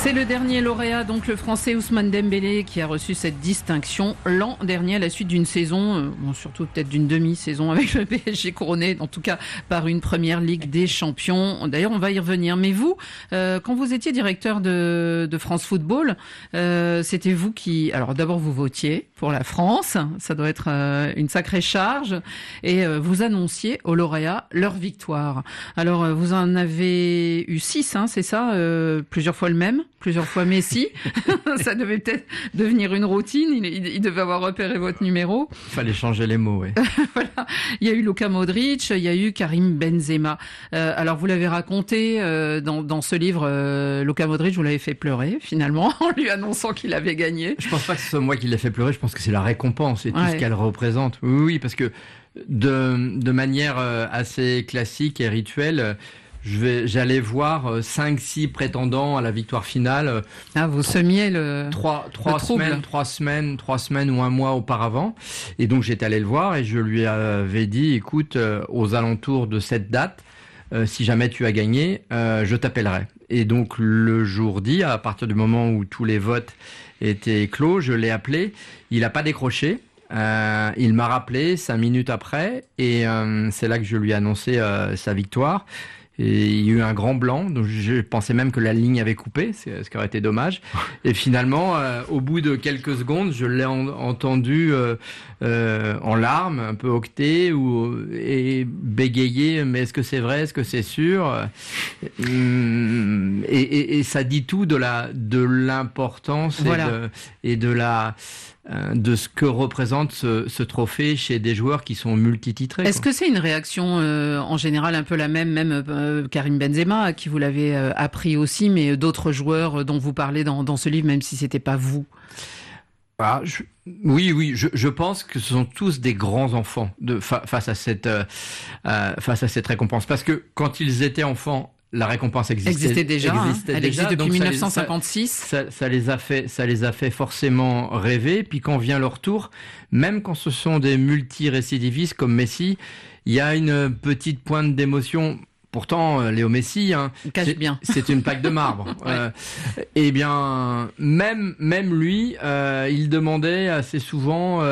C'est le dernier lauréat, donc le Français Ousmane Dembélé, qui a reçu cette distinction l'an dernier à la suite d'une saison, surtout peut-être d'une demi-saison avec le PSG couronné, en tout cas par une première Ligue des Champions. D'ailleurs, on va y revenir. Mais vous, quand vous étiez directeur de France Football, c'était vous qui... Alors d'abord, vous votiez pour la France, ça doit être une sacrée charge, et vous annonciez aux lauréats leur victoire. Alors, vous en avez eu 6, c'est ça, plusieurs fois le même, plusieurs fois Messi. Ça devait peut-être devenir une routine. Il devait avoir repéré votre numéro. Il fallait changer les mots, oui. Voilà. Il y a eu Luka Modric, il y a eu Karim Benzema. Alors, vous l'avez raconté dans ce livre, Luka Modric, vous l'avez fait pleurer, finalement, en lui annonçant qu'il avait gagné. Je pense pas que ce soit moi qui l'ai fait pleurer, je pense que c'est la récompense et tout ce qu'elle représente. Oui, parce que de manière assez classique et rituelle, j'allais voir 5-6 prétendants à la victoire finale. Ah, vous semiez le trois semaines ou un mois auparavant. Et donc j'étais allé le voir et je lui avais dit, écoute, aux alentours de cette date, si jamais tu as gagné, je t'appellerai. Et donc le jour dit, à partir du moment où tous les votes étaient clos, je l'ai appelé. Il n'a pas décroché. Il m'a rappelé 5 minutes après et c'est là que je lui ai annoncé sa victoire. Et il y a eu un grand blanc, donc je pensais même que la ligne avait coupé, ce qui aurait été dommage. Et finalement, au bout de quelques secondes, je l'ai entendu en larmes, un peu octé et bégayer. Mais est-ce que c'est vrai? Est-ce que c'est sûr? Et ça dit tout de l'importance et de ce que représente ce trophée chez des joueurs qui sont multititrés. Est-ce que c'est une réaction en général un peu la même Karim Benzema, à qui vous l'avez appris aussi, mais d'autres joueurs dont vous parlez dans ce livre, même si c'était pas vous? Oui, je pense que ce sont tous des grands enfants face à cette récompense, parce que quand ils étaient enfants, la récompense existait déjà. Elle existe depuis 1956. Ça les a fait forcément rêver. Puis quand vient leur tour, même quand ce sont des multirécidivistes comme Messi, il y a une petite pointe d'émotion. Pourtant, Léo Messi, c'est une plaque de marbre. Eh bien, même lui, il demandait assez souvent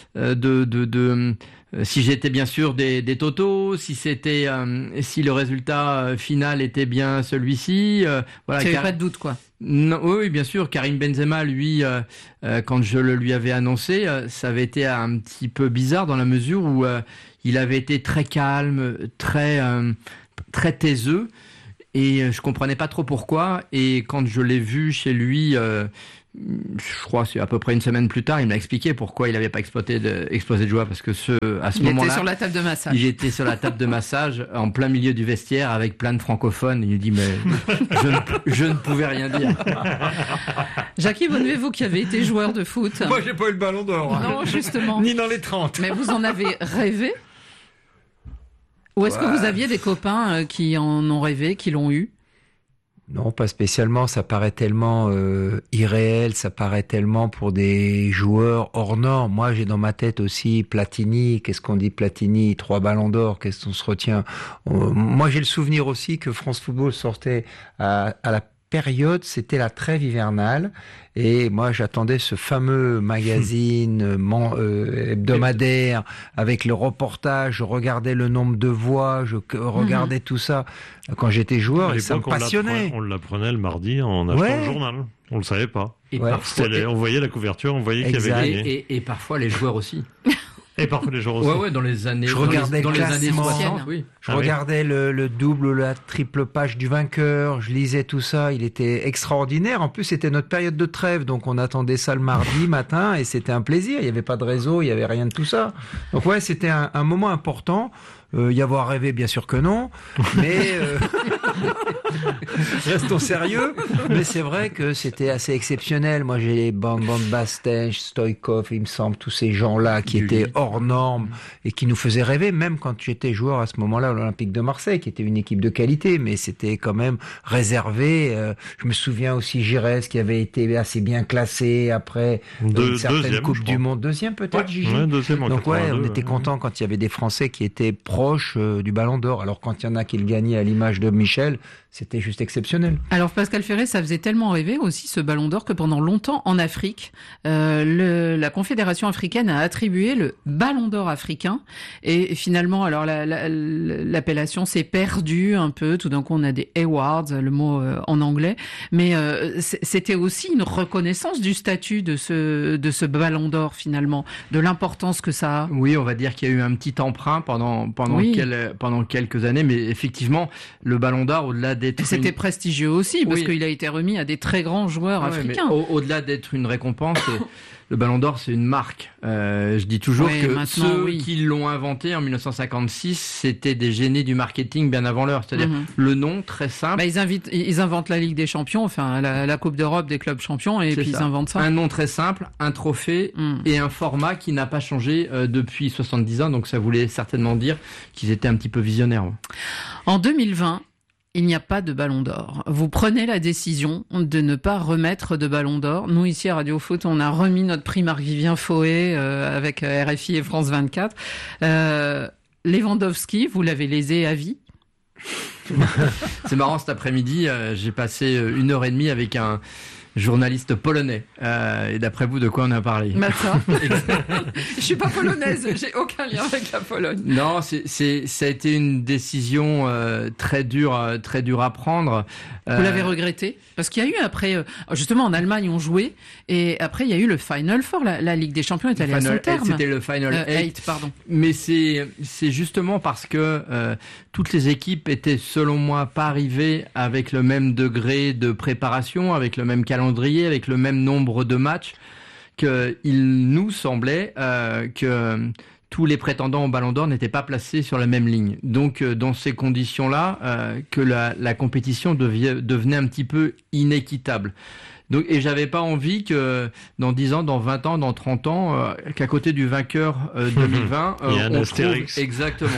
si j'étais bien sûr des totaux, si le résultat final était bien celui-ci. Voilà. Tu n'avais pas de doute, quoi. Non, oui, bien sûr. Karim Benzema, lui, quand je le lui avais annoncé, ça avait été un petit peu bizarre dans la mesure où il avait été très calme, très taiseux, et je comprenais pas trop pourquoi. Et quand je l'ai vu chez lui, je crois c'est à peu près une semaine plus tard, il m'a expliqué pourquoi il n'avait pas explosé de joie, parce que à ce moment-là, il était sur la table de massage. Il était sur la table de massage, en plein milieu du vestiaire, avec plein de francophones. Il dit mais je ne pouvais rien dire. Jackie Bonnevet, vous qui avez été joueur de foot. Moi, j'ai pas eu le ballon d'or. Non, justement. Ni dans les 30. Mais vous en avez rêvé? Ou est-ce que vous aviez des copains qui en ont rêvé, qui l'ont eu? Non, pas spécialement. Ça paraît tellement irréel, ça paraît tellement pour des joueurs hors normes. Moi, j'ai dans ma tête aussi Platini. Qu'est-ce qu'on dit Platini? 3 ballons d'or, qu'est-ce qu'on se retient? Moi, j'ai le souvenir aussi que France Football sortait à la période, c'était la trêve hivernale, et moi j'attendais ce fameux magazine hebdomadaire avec le reportage, je regardais le nombre de voix, je regardais tout ça quand j'étais joueur, et ça me passionnait. On l'apprenait le mardi en achetant le journal, on le savait pas. Et parfois, on voyait la couverture, on voyait qu'il y avait gagné. Et parfois les joueurs aussi. Et parfois les joueurs aussi. Ouais, dans les années, je regardais dans les années 60, oui. Je regardais le double, la triple page du vainqueur, je lisais tout ça, il était extraordinaire. En plus, c'était notre période de trêve, donc on attendait ça le mardi matin, et c'était un plaisir. Il n'y avait pas de réseau, il n'y avait rien de tout ça. Donc ouais, c'était un moment important. Y avoir rêvé, bien sûr que non, mais restons sérieux. Mais c'est vrai que c'était assez exceptionnel. Moi, j'ai les Van Basten, Stoïkov, il me semble, tous ces gens-là qui étaient hors normes et qui nous faisaient rêver, même quand j'étais joueur à ce moment-là à l'Olympique de Marseille, qui était une équipe de qualité, mais c'était quand même réservé. Je me souviens aussi Giresse, qui avait été assez bien classé après une certaine Coupe du Monde. Deuxième peut-être, Gigi. Ouais, deuxième en Donc 82, on était content quand il y avait des Français qui étaient proche du Ballon d'Or. Alors quand il y en a qui le gagnaient à l'image de Michel, c'était juste exceptionnel. Alors Pascal Ferré, ça faisait tellement rêver aussi ce Ballon d'Or que pendant longtemps en Afrique, la Confédération africaine a attribué le Ballon d'Or africain et finalement, alors l'appellation s'est perdue un peu. Tout d'un coup, on a des awards, le mot en anglais, mais c'était aussi une reconnaissance du statut de ce Ballon d'Or finalement, de l'importance que ça a. Oui, on va dire qu'il y a eu un petit emprunt pendant quelques années, mais effectivement, le Ballon d'Or, au-delà d'être... C'était prestigieux aussi, parce qu'il a été remis à des très grands joueurs africains. Mais au-delà d'être une récompense, le Ballon d'Or, c'est une marque. Je dis toujours que ceux qui l'ont inventé en 1956, c'était des génies du marketing bien avant l'heure. C'est-à-dire le nom, très simple. Ils inventent la Ligue des Champions, enfin la Coupe d'Europe des clubs champions, et puis ils inventent ça. Un nom très simple, un trophée et un format qui n'a pas changé depuis 70 ans. Donc ça voulait certainement dire qu'ils étaient un petit peu visionnaires. En 2020, il n'y a pas de Ballon d'Or. Vous prenez la décision de ne pas remettre de Ballon d'Or. Nous, ici à Radio Foot, on a remis notre prix Marc-Vivien Foé avec RFI et France 24. Lewandowski, vous l'avez lésé à vie. C'est marrant, cet après-midi, j'ai passé 1h30 avec un journaliste polonais. Et d'après vous, de quoi on a parlé? Ça. Je suis pas polonaise, j'ai aucun lien avec la Pologne. Non, ça a été une décision très dure à prendre. Vous l'avez regretté? Parce qu'il y a eu après, justement en Allemagne on jouait, et après il y a eu le Final Four, la Ligue des Champions est allée à son terme. C'était le Final 8, pardon. Mais c'est justement parce que toutes les équipes étaient, selon moi, pas arrivées avec le même degré de préparation, avec le même calendrier, avec le même nombre de matchs, qu'il nous semblait que tous les prétendants au Ballon d'Or n'étaient pas placés sur la même ligne. Donc, dans ces conditions-là, que la compétition devenait un petit peu inéquitable. Donc, et j'avais pas envie que dans 10 ans, dans 20 ans, dans 30 ans, qu'à côté du vainqueur 2020, il y a un astérix. Exactement.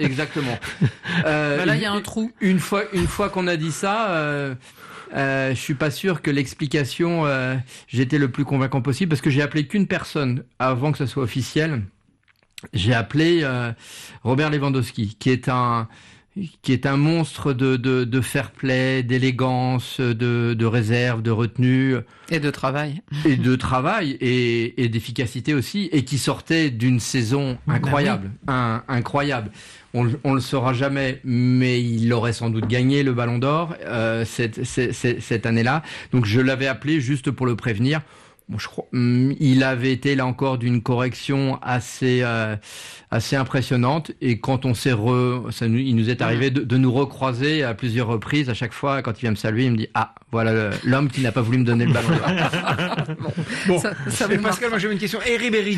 Là, il y a un trou. Une fois qu'on a dit ça, je suis pas sûr que l'explication, j'étais le plus convaincant possible, parce que j'ai appelé qu'une personne avant que ça soit officiel. J'ai appelé Robert Lewandowski, qui est un monstre de fair play, d'élégance, de réserve, de retenue. Et de travail. Et d'efficacité aussi, et qui sortait d'une saison incroyable. Incroyable. On le saura jamais, mais il aurait sans doute gagné le Ballon d'Or cette année-là. Donc je l'avais appelé juste pour le prévenir. Bon, je crois, il avait été là encore d'une correction assez impressionnante, et quand on il nous est arrivé de nous recroiser à plusieurs reprises. À chaque fois, quand il vient me saluer, il me dit voilà l'homme qui n'a pas voulu me donner le ballon. Bon, ça Pascal, moi j'ai une question. Et Ribéry.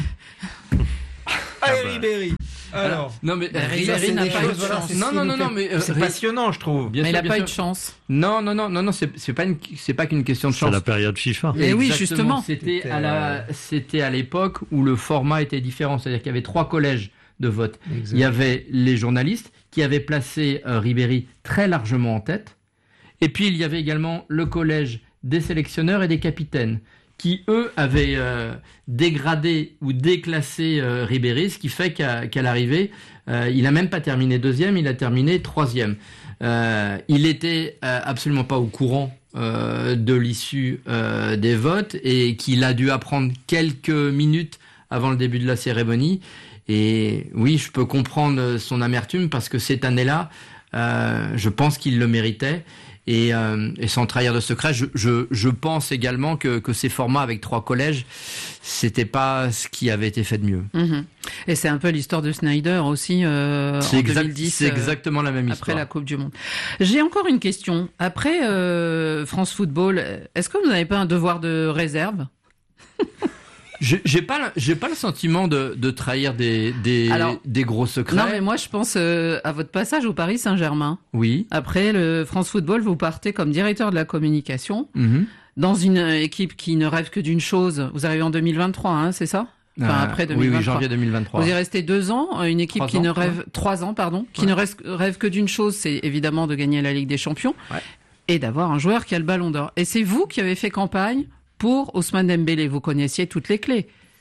Ribéry. Alors, non mais Ribéry n'a pas eu de chance. Non, mais c'est passionnant, je trouve. Mais il n'a pas eu de chance. Non, c'est pas qu'une question de chance. C'est la période FIFA. Et oui, justement. C'était à l'époque où le format était différent, c'est-à-dire qu'il y avait 3 collèges de vote. Exact. Il y avait les journalistes qui avaient placé Ribéry très largement en tête, et puis il y avait également le collège des sélectionneurs et des capitaines, qui, eux, avaient dégradé ou déclassé Ribéry, ce qui fait qu'à l'arrivée, il n'a même pas terminé 2e, il a terminé 3e. Il était absolument pas au courant de l'issue des votes, et qu'il a dû apprendre quelques minutes avant le début de la cérémonie. Et oui, je peux comprendre son amertume, parce que cette année-là, je pense qu'il le méritait. Et sans trahir de secret, je pense également que ces formats avec 3 collèges, c'était pas ce qui avait été fait de mieux. Et c'est un peu l'histoire de Snyder aussi en 2010. C'est exactement la même histoire. Après la Coupe du Monde. J'ai encore une question. Après France Football, est-ce que vous n'avez pas un devoir de réserve? J'ai pas le sentiment de trahir des gros secrets. Non, mais moi je pense à votre passage au Paris Saint-Germain. Oui. Après le France Football, vous partez comme directeur de la communication dans une équipe qui ne rêve que d'une chose. Vous arrivez en 2023, c'est ça? Enfin, après 2023. Oui, janvier 2023. Vous y restez 2 ans, une équipe qui ne rêve 3 ans, pardon, qui ne rêve que d'une chose, c'est évidemment de gagner la Ligue des Champions et d'avoir un joueur qui a le Ballon d'Or. Et c'est vous qui avez fait campagne pour Ousmane Dembélé. Vous connaissiez toutes les clés.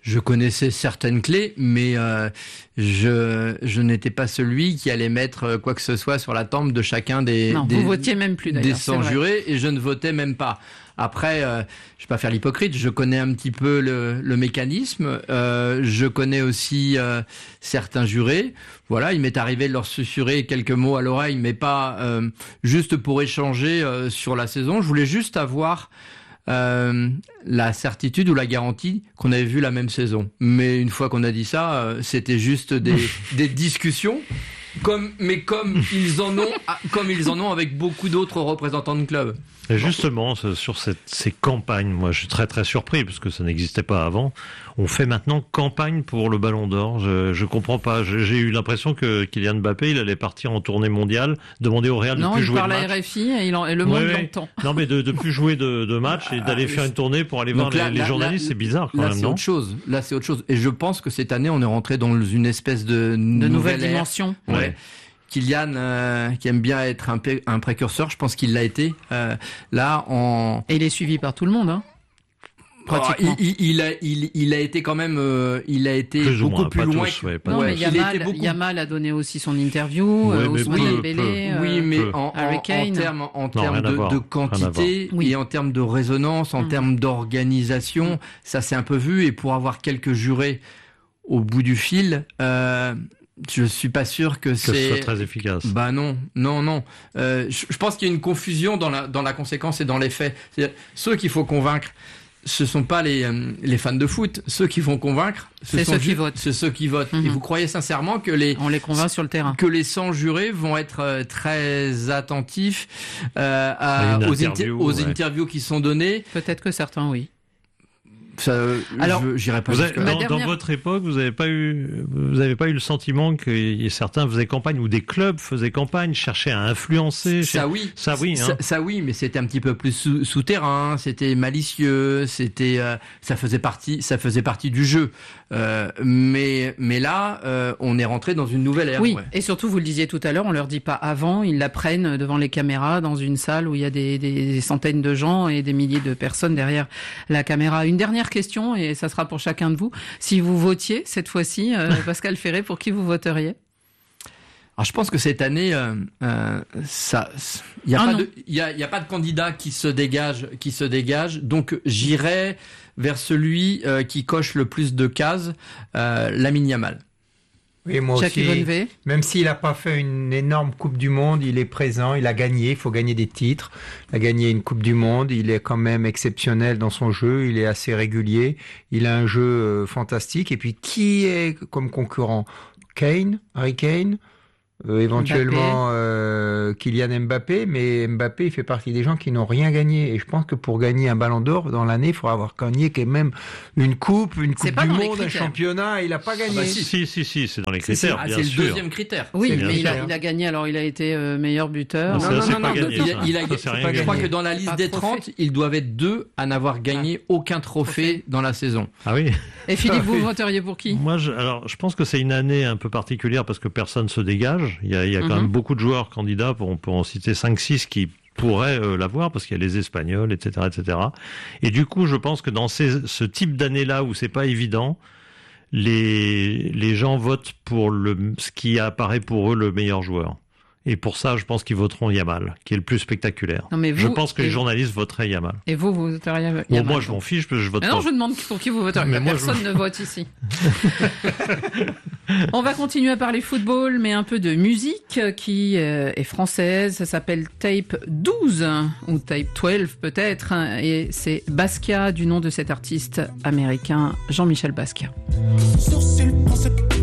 Je connaissais certaines clés, mais je n'étais pas celui qui allait mettre quoi que ce soit sur la tempe de chacun vous votiez même plus d'ailleurs. Des 100 jurés, et je ne votais même pas. Après, je vais pas faire l'hypocrite, je connais un petit peu le mécanisme, je connais aussi certains jurés. Voilà, il m'est arrivé de leur susurrer quelques mots à l'oreille, mais pas juste pour échanger sur la saison. Je voulais juste avoir la certitude ou la garantie qu'on avait vu la même saison. Mais une fois qu'on a dit ça, c'était juste des discussions. Comme ils en ont avec beaucoup d'autres représentants de clubs. Et justement, sur ces campagnes, moi je suis très très surpris parce que ça n'existait pas avant. On fait maintenant campagne pour le Ballon d'Or. Je comprends pas. J'ai eu l'impression que Kylian Mbappé, il allait partir en tournée mondiale, demander au Real de plus jouer de match. Non, il parle à RFI et le monde l'entend. Non, mais de plus jouer de match et d'aller faire une tournée pour aller voir les journalistes, c'est bizarre quand même, non ? Là, c'est autre chose. Et je pense que cette année, on est rentré dans une espèce de nouvelle dimension. Ouais. Kylian, qui aime bien être un précurseur, je pense qu'il l'a été. Et il est suivi par tout le monde, hein. Pratiquement. Il a été quand même, il a été plus beaucoup plus loin. Mais Yamal a donné aussi son interview, Ousmane Dembélé, en termes de quantité et en termes de résonance, en termes d'organisation, ça s'est un peu vu. Et pour avoir quelques jurés au bout du fil, je suis pas sûr que ce soit très efficace. Bah non. Je pense qu'il y a une confusion dans la conséquence et dans les faits. C'est-à-dire, ceux qu'il faut convaincre, ce sont pas les fans de foot. Ceux qui vont convaincre, c'est ceux qui votent. C'est ceux qui votent. Et vous croyez sincèrement que on les convainc sur le terrain, que les 100 jurés vont être très attentifs aux interviews qui sont données? Peut-être que certains, oui. J'irai pas dans votre époque, vous n'avez pas eu le sentiment que certains faisaient campagne ou des clubs faisaient campagne, cherchaient à influencer. Ça oui, mais c'était un petit peu plus souterrain, c'était malicieux, ça faisait partie du jeu. Mais là, on est rentré dans une nouvelle ère. Oui, et surtout, vous le disiez tout à l'heure, on leur dit pas avant, ils l'apprennent devant les caméras dans une salle où il y a des centaines de gens et des milliers de personnes derrière la caméra. Une dernière question, et ça sera pour chacun de vous. Si vous votiez cette fois-ci, Pascal Ferré, pour qui vous voteriez? Alors je pense que cette année, il y a pas de candidat qui se dégage. Donc j'irai vers celui qui coche le plus de cases, Lamine Yamal. Oui, moi aussi, même s'il n'a pas fait une énorme Coupe du Monde, il est présent, il a gagné, il faut gagner des titres. Il a gagné une Coupe du Monde, il est quand même exceptionnel dans son jeu, il est assez régulier, il a un jeu fantastique. Et puis, qui est comme concurrent? Harry Kane, éventuellement Kylian Mbappé, mais Mbappé il fait partie des gens qui n'ont rien gagné, et je pense que pour gagner un Ballon d'Or dans l'année, il faudra avoir gagné quand même une coupe du monde, un championnat, il n'a pas gagné. Si, c'est dans les critères, bien sûr. C'est le deuxième critère. Oui, mais il a gagné, alors il a été meilleur buteur. Non, je crois que dans la liste des 30, ils doivent être 2 à n'avoir gagné aucun trophée dans la saison. Ah oui. Et Philippe, vous voteriez pour qui? Moi, je pense que c'est une année un peu particulière parce que personne se dégage. Il y a quand même beaucoup de joueurs candidats, on peut en citer 5-6 qui pourraient l'avoir, parce qu'il y a les Espagnols, etc., etc. Et du coup, je pense que dans ce type d'année-là où c'est pas évident, les gens votent pour ce qui apparaît pour eux le meilleur joueur. Et pour ça, je pense qu'ils voteront Yamal, qui est le plus spectaculaire. Je pense que les journalistes voteraient Yamal. Et vous voteriez Yamal? Moi, je m'en fiche, je vote pas. Non, je demande pour qui vous voteriez. Personne ne vote ici. On va continuer à parler football, mais un peu de musique qui est française. Ça s'appelle Tape 12, ou Tape 12 peut-être. Et c'est Basquiat, du nom de cet artiste américain, Jean-Michel Basquiat.